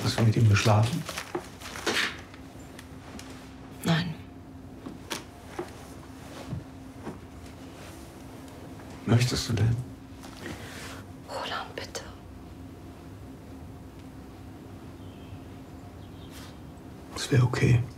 Hast du mit ihm geschlafen? Nein. Möchtest du denn? Roland, bitte. Das wäre okay.